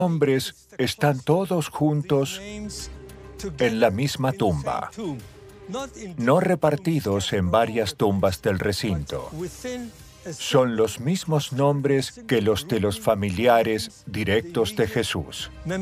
Hombres están todos juntos en la misma tumba, no repartidos en varias tumbas del recinto. Son los mismos nombres que los de los familiares directos de Jesús.